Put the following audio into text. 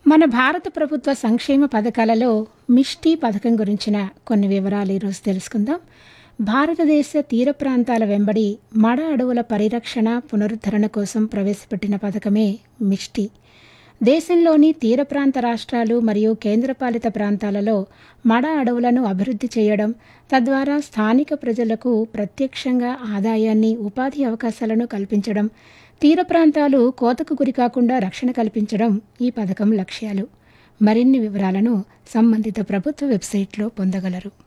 మన భారత ప్రభుత్వ సంక్షేమ పథకాలలో మిష్టి పథకం గురించిన కొన్ని వివరాలు ఈరోజు తెలుసుకుందాం. భారతదేశ తీర ప్రాంతాల వెంబడి మడ అడవుల పరిరక్షణ పునరుద్ధరణ కోసం ప్రవేశపెట్టిన పథకమే మిష్టి. దేశంలోని తీర ప్రాంత రాష్ట్రాలు మరియు కేంద్రపాలిత ప్రాంతాలలో మడ అడవులను అభివృద్ధి చేయడం, తద్వారా స్థానిక ప్రజలకు ప్రత్యక్షంగా ఆదాయాన్ని, ఉపాధి అవకాశాలను కల్పించడం, తీర ప్రాంతాలు కోతకు గురికాకుండా రక్షణ కల్పించడం ఈ పథకం లక్ష్యాలు. మరిన్ని వివరాలను సంబంధిత ప్రభుత్వ వెబ్సైట్లో పొందగలరు.